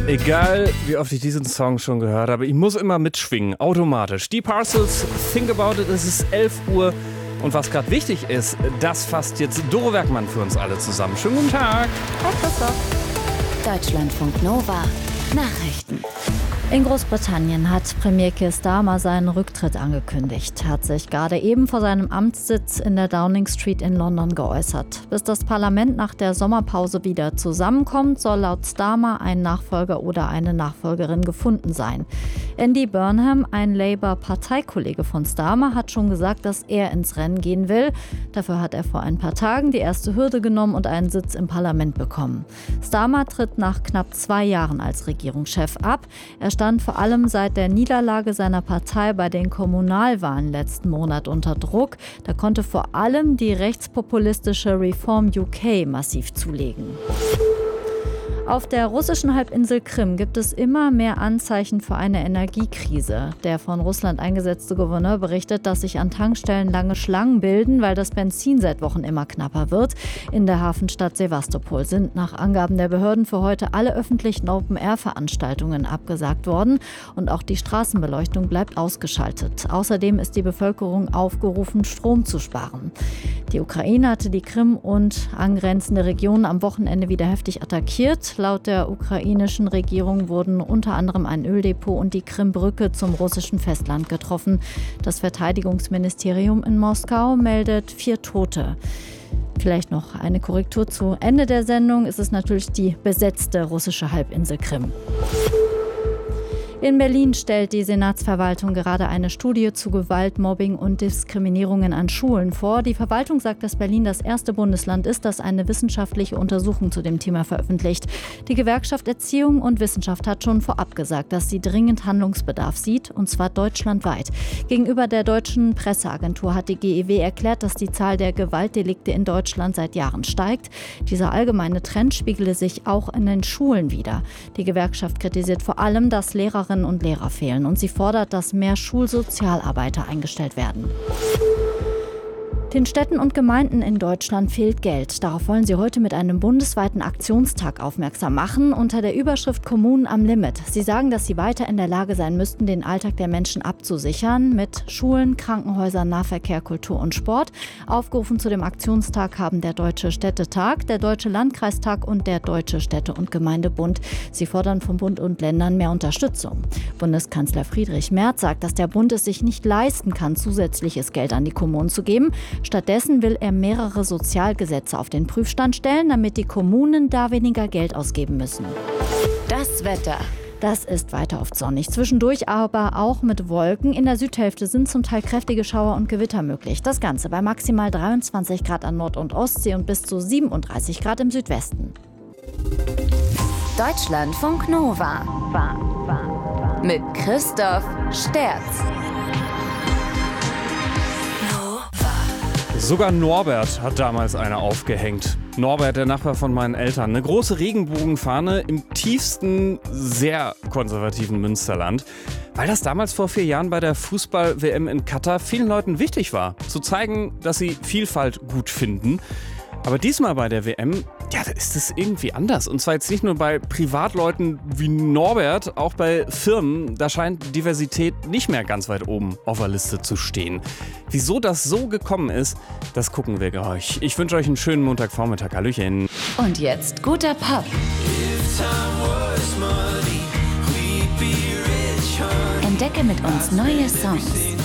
Egal, wie oft ich diesen Song schon gehört habe, ich muss immer mitschwingen, automatisch. Die Parcels, Think About It, es ist 11 Uhr. Und was gerade wichtig ist, das fasst jetzt Doro Werkmann für uns alle zusammen. Schönen guten Tag. Hi Christoph. Deutschlandfunk Nova. Nachrichten. In Großbritannien hat Premier Keir Starmer seinen Rücktritt angekündigt. Er hat sich gerade eben vor seinem Amtssitz in der Downing Street in London geäußert. Bis das Parlament nach der Sommerpause wieder zusammenkommt, soll laut Starmer ein Nachfolger oder eine Nachfolgerin gefunden sein. Andy Burnham, ein Labour-Parteikollege von Starmer, hat schon gesagt, dass er ins Rennen gehen will. Dafür hat er vor ein paar Tagen die erste Hürde genommen und einen Sitz im Parlament bekommen. Starmer tritt nach knapp 2 Jahren als Regierungschef ab. Er stand vor allem seit der Niederlage seiner Partei bei den Kommunalwahlen letzten Monat unter Druck. Da konnte vor allem die rechtspopulistische Reform UK massiv zulegen. Auf der russischen Halbinsel Krim gibt es immer mehr Anzeichen für eine Energiekrise. Der von Russland eingesetzte Gouverneur berichtet, dass sich an Tankstellen lange Schlangen bilden, weil das Benzin seit Wochen immer knapper wird. In der Hafenstadt Sewastopol sind nach Angaben der Behörden für heute alle öffentlichen Open-Air-Veranstaltungen abgesagt worden und auch die Straßenbeleuchtung bleibt ausgeschaltet. Außerdem ist die Bevölkerung aufgerufen, Strom zu sparen. Die Ukraine hatte die Krim und angrenzende Regionen am Wochenende wieder heftig attackiert. Laut der ukrainischen Regierung wurden unter anderem ein Öldepot und die Krimbrücke zum russischen Festland getroffen. Das Verteidigungsministerium in Moskau meldet 4 Tote. Vielleicht noch eine Korrektur zu Ende der Sendung. Es ist natürlich die besetzte russische Halbinsel Krim. In Berlin stellt die Senatsverwaltung gerade eine Studie zu Gewalt, Mobbing und Diskriminierungen an Schulen vor. Die Verwaltung sagt, dass Berlin das erste Bundesland ist, das eine wissenschaftliche Untersuchung zu dem Thema veröffentlicht. Die Gewerkschaft Erziehung und Wissenschaft hat schon vorab gesagt, dass sie dringend Handlungsbedarf sieht, und zwar deutschlandweit. Gegenüber der deutschen Presseagentur hat die GEW erklärt, dass die Zahl der Gewaltdelikte in Deutschland seit Jahren steigt. Dieser allgemeine Trend spiegele sich auch in den Schulen wider. Die Gewerkschaft kritisiert vor allem, dass Lehrerinnen und Lehrer fehlen, und sie fordert, dass mehr Schulsozialarbeiter eingestellt werden. Den Städten und Gemeinden in Deutschland fehlt Geld. Darauf wollen sie heute mit einem bundesweiten Aktionstag aufmerksam machen, unter der Überschrift Kommunen am Limit. Sie sagen, dass sie weiter in der Lage sein müssten, den Alltag der Menschen abzusichern, mit Schulen, Krankenhäusern, Nahverkehr, Kultur und Sport. Aufgerufen zu dem Aktionstag haben der Deutsche Städtetag, der Deutsche Landkreistag und der Deutsche Städte- und Gemeindebund. Sie fordern von Bund und Ländern mehr Unterstützung. Bundeskanzler Friedrich Merz sagt, dass der Bund es sich nicht leisten kann, zusätzliches Geld an die Kommunen zu geben. Stattdessen will er mehrere Sozialgesetze auf den Prüfstand stellen, damit die Kommunen da weniger Geld ausgeben müssen. Das Wetter. Das ist weiter oft sonnig, zwischendurch aber auch mit Wolken. In der Südhälfte sind zum Teil kräftige Schauer und Gewitter möglich. Das Ganze bei maximal 23 Grad an Nord- und Ostsee und bis zu 37 Grad im Südwesten. Deutschlandfunk Nova. Mit Christoph Sterz. Sogar Norbert hat damals eine aufgehängt. Norbert, der Nachbar von meinen Eltern. Eine große Regenbogenfahne im tiefsten, sehr konservativen Münsterland. Weil das damals vor 4 Jahren bei der Fußball-WM in Katar vielen Leuten wichtig war. Zu zeigen, dass sie Vielfalt gut finden. Aber diesmal bei der WM, ja, da ist es irgendwie anders. Und zwar jetzt nicht nur bei Privatleuten wie Norbert, auch bei Firmen. Da scheint Diversität nicht mehr ganz weit oben auf der Liste zu stehen. Wieso das so gekommen ist, das gucken wir gleich. Ich wünsche euch einen schönen Montagvormittag. Hallöchen. Und jetzt guter Pop. Entdecke mit uns neue Songs.